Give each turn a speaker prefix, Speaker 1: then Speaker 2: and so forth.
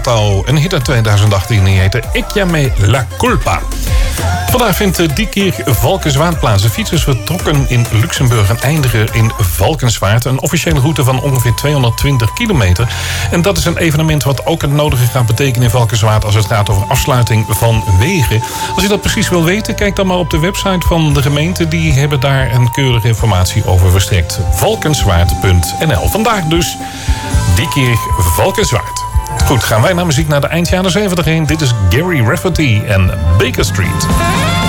Speaker 1: had al een hit uit 2018 en die heette Ik llame la culpa. Vandaag vindt die keer Valkenswaard plaats. De fietsers vertrokken in Luxemburg en eindigen in Valkenswaard. Een officiële route van ongeveer 220 kilometer. En dat is een evenement wat ook het nodige gaat betekenen in Valkenswaard als het gaat over afsluiting van wegen. Als je dat precies wil weten, kijk dan maar op de website van de gemeente. Die hebben daar een keurige informatie over verstrekt. Valkenswaard.nl. Vandaag dus die keer Valkenswaard. Goed, gaan wij naar muziek naar de eind jaren 70 heen. Dit is Gary Rafferty en Baker Street.